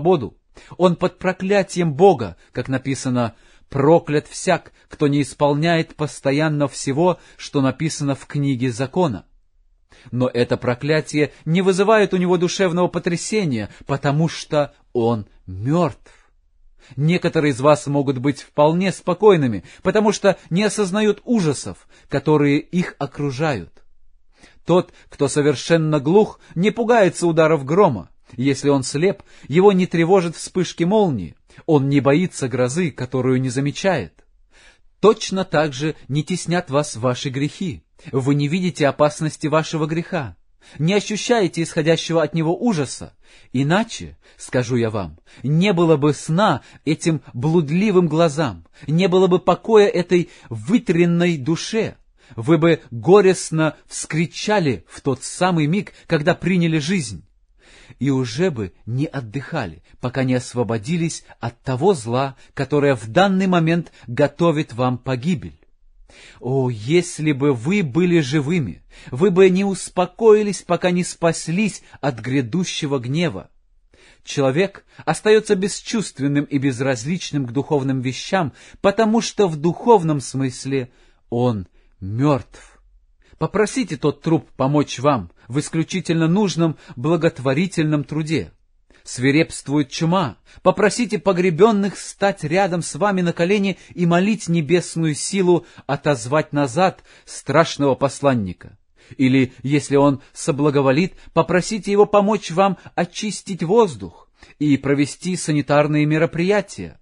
свободу. Он под проклятием Бога, как написано: «Проклят всяк, кто не исполняет постоянно всего, что написано в книге закона». Но это проклятие не вызывает у него душевного потрясения, потому что он мертв. Некоторые из вас могут быть вполне спокойными, потому что не осознают ужасов, которые их окружают. Тот, кто совершенно глух, не пугается ударов грома. Если он слеп, его не тревожат вспышки молнии. Он не боится грозы, которую не замечает. Точно так же не теснят вас ваши грехи. Вы не видите опасности вашего греха, не ощущаете исходящего от него ужаса. Иначе, скажу я вам, не было бы сна этим блудливым глазам, не было бы покоя этой вытренной душе. Вы бы горестно вскричали в тот самый миг, когда приняли жизнь, и уже бы не отдыхали, пока не освободились от того зла, которое в данный момент готовит вам погибель. О, если бы вы были живыми, вы бы не успокоились, пока не спаслись от грядущего гнева. Человек остается бесчувственным и безразличным к духовным вещам, потому что в духовном смысле он мертв. Попросите тот труп помочь вам в исключительно нужном благотворительном труде. Свирепствует чума. Попросите погребенных стать рядом с вами на колени и молить небесную силу отозвать назад страшного посланника. Или, если он соблаговолит, попросите его помочь вам очистить воздух и провести санитарные мероприятия.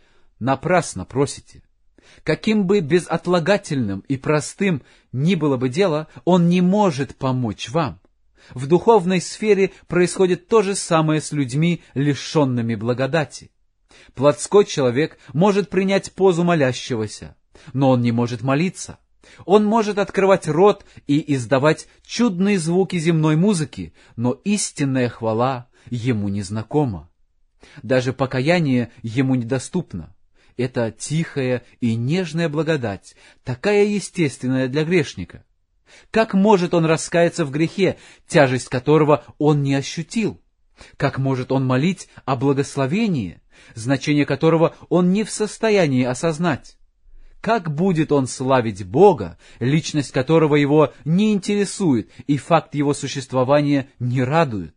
Напрасно просите. Каким бы безотлагательным и простым ни было бы дело, он не может помочь вам. В духовной сфере происходит то же самое с людьми, лишенными благодати. Плотской человек может принять позу молящегося, но он не может молиться. Он может открывать рот и издавать чудные звуки земной музыки, но истинная хвала ему незнакома. Даже покаяние ему недоступно. Это тихая и нежная благодать, такая естественная для грешника. Как может он раскаяться в грехе, тяжесть которого он не ощутил? Как может он молить о благословении, значение которого он не в состоянии осознать? Как будет он славить Бога, личность которого его не интересует и факт его существования не радует?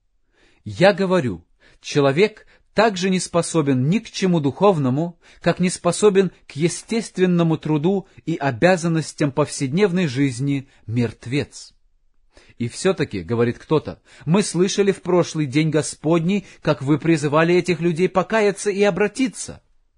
Я говорю, человек также не способен ни к чему духовному, как не способен к естественному труду и обязанностям повседневной жизни мертвец. И все-таки, говорит кто-то, мы слышали в прошлый день Господний, как вы призывали этих людей покаяться и обратиться.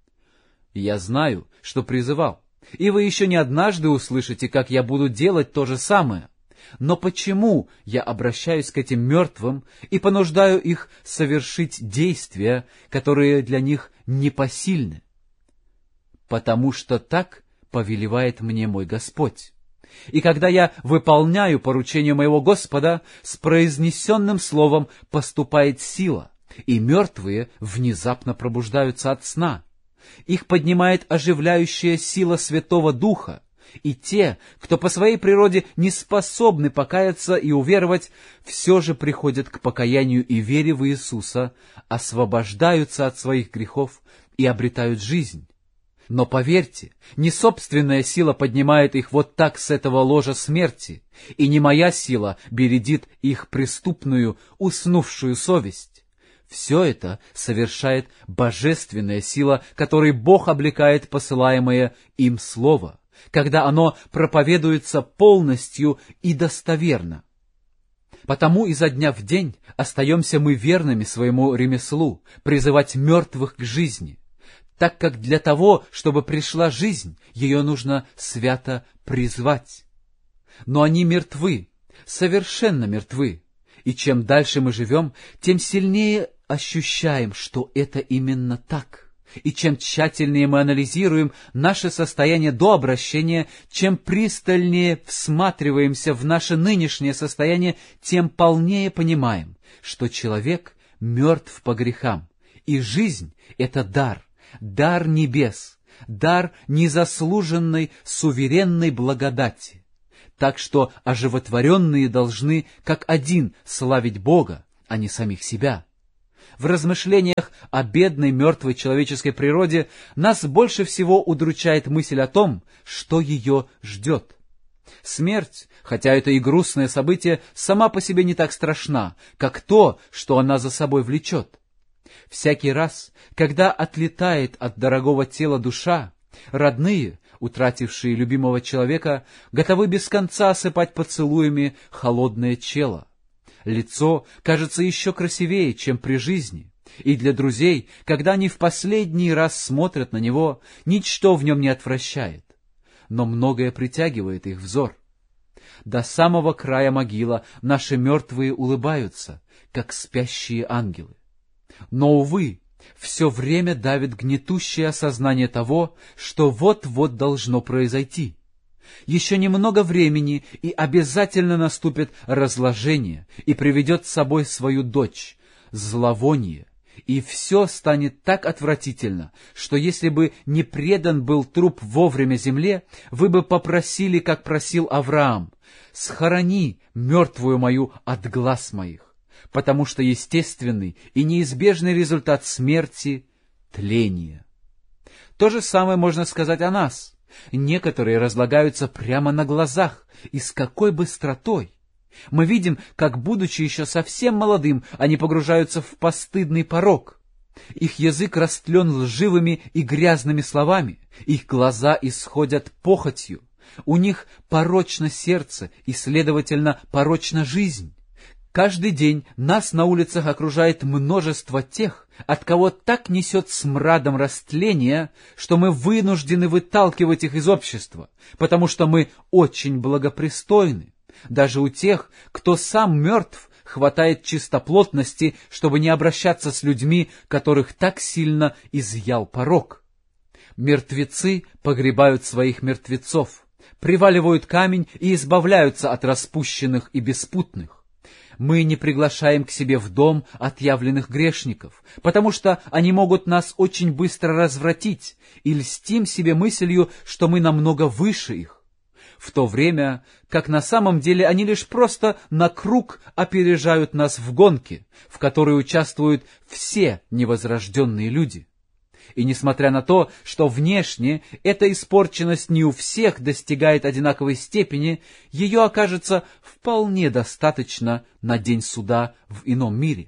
Я знаю, что призывал, и вы еще не однажды услышите, как я буду делать то же самое. Но почему я обращаюсь к этим мертвым и понуждаю их совершить действия, которые для них непосильны? Потому что так повелевает мне мой Господь. И когда я выполняю поручение моего Господа, с произнесенным словом поступает сила, и мертвые внезапно пробуждаются от сна. Их поднимает оживляющая сила Святого Духа, и те, кто по своей природе не способны покаяться и уверовать, все же приходят к покаянию и вере в Иисуса, освобождаются от своих грехов и обретают жизнь. Но поверьте, не собственная сила поднимает их вот так с этого ложа смерти, и не моя сила бередит их преступную, уснувшую совесть. Все это совершает божественная сила, которой Бог облекает посылаемое им слово, когда оно проповедуется полностью и достоверно. Потому изо дня в день остаемся мы верными своему ремеслу, призывать мертвых к жизни, так как для того, чтобы пришла жизнь, ее нужно свято призвать. Но они мертвы, совершенно мертвы, и чем дальше мы живем, тем сильнее ощущаем, что это именно так. И чем тщательнее мы анализируем наше состояние до обращения, чем пристальнее всматриваемся в наше нынешнее состояние, тем полнее понимаем, что человек мертв по грехам, и жизнь — это дар, дар небес, дар незаслуженной суверенной благодати. Так что оживотворенные должны как один славить Бога, а не самих себя. в размышлениях о бедной мертвой человеческой природе нас больше всего удручает мысль о том, что ее ждет. Смерть, хотя это и грустное событие, сама по себе не так страшна, как то, что она за собой влечет. Всякий раз, когда отлетает от дорогого тела душа, родные, утратившие любимого человека, готовы без конца осыпать поцелуями холодное чело. Лицо кажется еще красивее, чем при жизни, и для друзей, когда они в последний раз смотрят на него, ничто в нем не отвращает, но многое притягивает их взор. До самого края могила наши мертвые улыбаются, как спящие ангелы. Но, увы, все время давит гнетущее осознание того, что вот-вот должно произойти. Еще немного времени, и обязательно наступит разложение, и приведет с собой свою дочь, зловоние, и все станет так отвратительно, что если бы не предан был труп вовремя земле, вы бы попросили, как просил Авраам: «Схорони мертвую мою от глаз моих», потому что естественный и неизбежный результат смерти — тление. То же самое можно сказать о нас. Некоторые разлагаются прямо на глазах, и с какой быстротой! Мы видим, как, будучи еще совсем молодым, они погружаются в постыдный порок. Их язык растлен лживыми и грязными словами, их глаза исходят похотью, у них порочно сердце и, следовательно, порочна жизнь. Каждый день нас на улицах окружает множество тех, от кого так несет смрадом растления, что мы вынуждены выталкивать их из общества, потому что мы очень благопристойны. Даже у тех, кто сам мертв, хватает чистоплотности, чтобы не обращаться с людьми, которых так сильно изъял порок. Мертвецы погребают своих мертвецов, приваливают камень и избавляются от распущенных и беспутных. Мы не приглашаем к себе в дом отъявленных грешников, потому что они могут нас очень быстро развратить, и льстим себе мыслью, что мы намного выше их, в то время как на самом деле они лишь просто на круг опережают нас в гонке, в которой участвуют все невозрожденные люди. И несмотря на то, что внешне эта испорченность не у всех достигает одинаковой степени, ее окажется вполне достаточно на день суда в ином мире.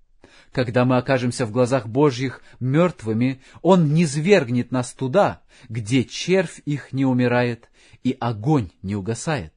Когда мы окажемся в глазах Божьих мертвыми, Он низвергнет нас туда, где червь их не умирает и огонь не угасает.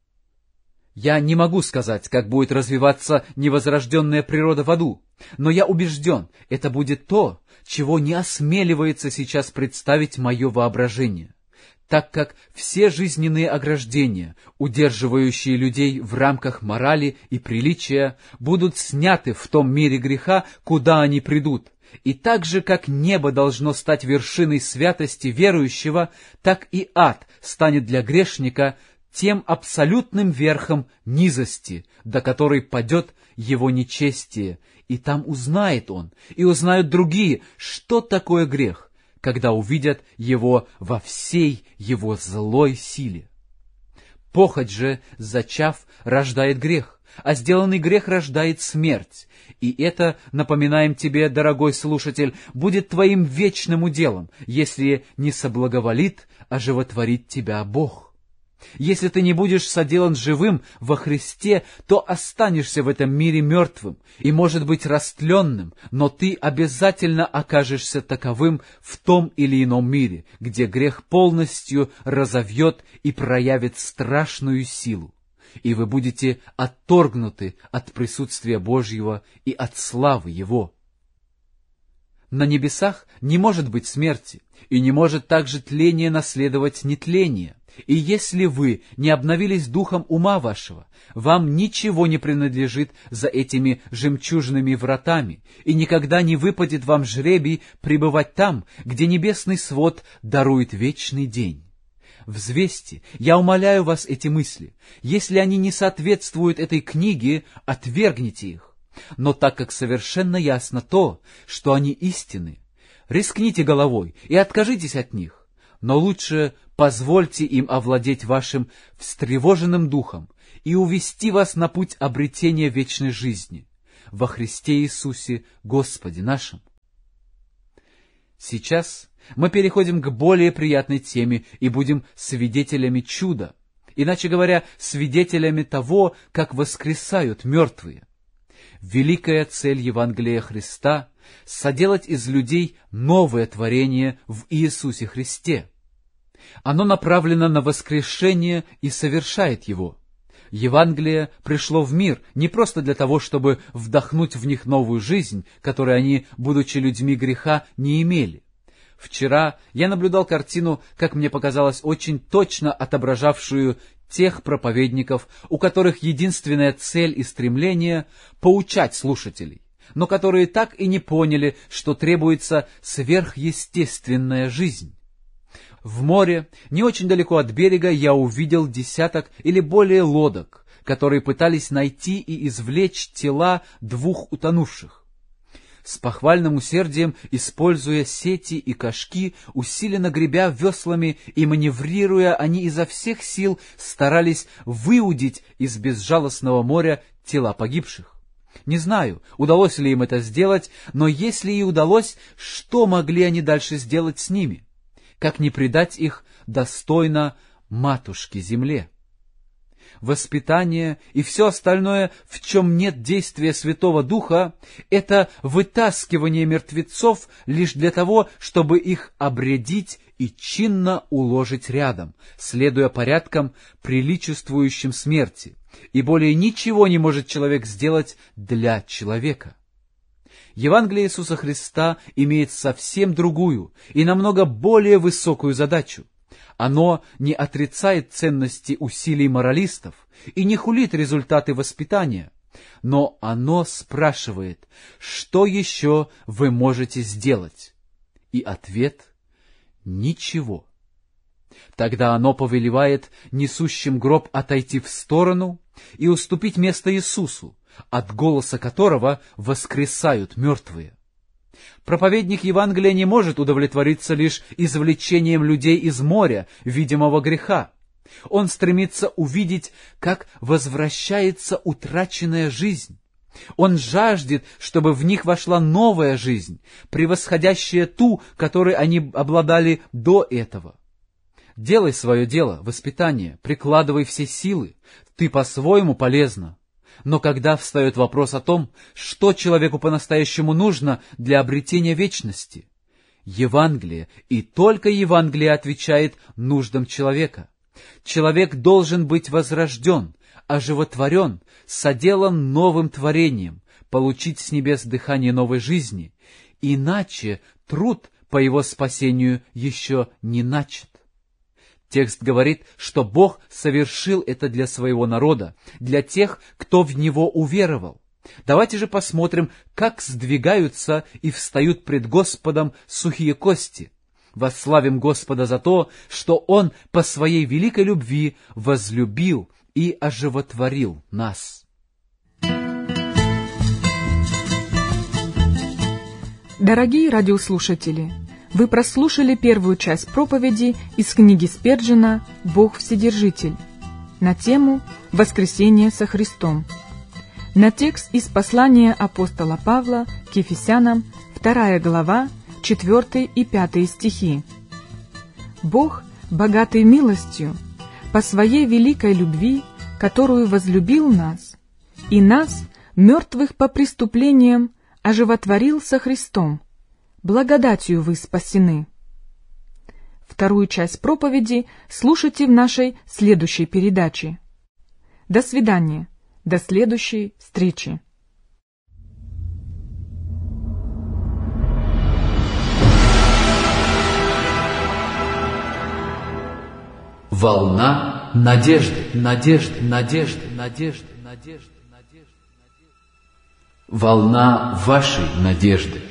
Я не могу сказать, как будет развиваться невозрожденная природа в аду, но я убежден, это будет то, чего не осмеливается сейчас представить мое воображение, так как все жизненные ограждения, удерживающие людей в рамках морали и приличия, будут сняты в том мире греха, куда они придут, и так же, как небо должно стать вершиной святости верующего, так и ад станет для грешника тем абсолютным верхом низости, до которой падет его нечестие, и там узнает он, и узнают другие, что такое грех, когда увидят его во всей его злой силе. Похоть же, зачав, рождает грех, а сделанный грех рождает смерть, и это, напоминаем тебе, дорогой слушатель, будет твоим вечным уделом, если не соблаговолит оживотворить тебя Бог. Если ты не будешь соделан живым во Христе, то останешься в этом мире мертвым и, может быть, растленным, но ты обязательно окажешься таковым в том или ином мире, где грех полностью разовьет и проявит страшную силу, и вы будете отторгнуты от присутствия Божьего и от славы Его. На небесах не может быть смерти, и не может также тление наследовать нетление. И если вы не обновились духом ума вашего, вам ничего не принадлежит за этими жемчужными вратами, и никогда не выпадет вам жребий пребывать там, где небесный свод дарует вечный день. Взвесьте, я умоляю вас эти мысли. Если они не соответствуют этой книге, отвергните их. Но так как совершенно ясно то, что они истины, рискните головой и откажитесь от них, но лучше позвольте им овладеть вашим встревоженным духом и увести вас на путь обретения вечной жизни. во Христе Иисусе Господе нашим. Сейчас мы переходим к более приятной теме и будем свидетелями чуда, иначе говоря, свидетелями того, как воскресают мертвые. Великая цель Евангелия Христа — соделать из людей новое творение в Иисусе Христе. Оно направлено на воскрешение и совершает его. Евангелие пришло в мир не просто для того, чтобы вдохнуть в них новую жизнь, которой они, будучи людьми греха, не имели. Вчера я наблюдал картину, как мне показалось, очень точно отображавшую тех проповедников, у которых единственная цель и стремление — поучать слушателей, но которые так и не поняли, что требуется сверхъестественная жизнь. В море, не очень далеко от берега, я увидел 10 или более лодок, которые пытались найти и извлечь тела 2 утонувших. С похвальным усердием, используя сети и кошки, усиленно гребя веслами и маневрируя, они изо всех сил старались выудить из безжалостного моря тела погибших. Не знаю, удалось ли им это сделать, но если и удалось, что могли они дальше сделать с ними? Как не предать их достойно матушке земле? Воспитание и все остальное, в чем нет действия Святого Духа, это вытаскивание мертвецов лишь для того, чтобы их обрядить и чинно уложить рядом, следуя порядкам, приличествующим смерти, и более ничего не может человек сделать для человека. Евангелие Иисуса Христа имеет совсем другую и намного более высокую задачу. Оно не отрицает ценности усилий моралистов и не хулит результаты воспитания, но оно спрашивает, что еще вы можете сделать? И ответ — ничего. Тогда оно повелевает несущим гроб отойти в сторону и уступить место Иисусу, от голоса которого воскресают мертвые. Проповедник Евангелия не может удовлетвориться лишь извлечением людей из моря видимого греха. Он стремится увидеть, как возвращается утраченная жизнь. Он жаждет, чтобы в них вошла новая жизнь, превосходящая ту, которой они обладали до этого. Делай свое дело, воспитание, прикладывай все силы, ты по-своему полезна. Но когда встает вопрос о том, что человеку по-настоящему нужно для обретения вечности, Евангелие и только Евангелие отвечает нуждам человека. Человек должен быть возрожден, оживотворен, соделан новым творением, получить с небес дыхание новой жизни, иначе труд по его спасению еще не начат. Текст говорит, что Бог совершил это для своего народа, для тех, кто в Него уверовал. Давайте же посмотрим, как сдвигаются и встают пред Господом сухие кости. Восславим Господа за то, что Он по Своей великой любви возлюбил и оживотворил нас. Дорогие радиослушатели, вы прослушали первую часть проповеди из книги Спержена «Бог Вседержитель» на тему «Воскресение со Христом», на текст из послания апостола Павла к Ефесянам, 2 глава, 4 и 5 стихи. «Бог, богатый милостью, по Своей великой любви, которую возлюбил нас, и нас, мертвых по преступлениям, оживотворил со Христом. Благодатью вы спасены». Вторую часть проповеди слушайте в нашей следующей передаче. До свидания. До следующей встречи. Волна надежды, надежды, надежды, надежды, надежды, надежды. Волна вашей надежды.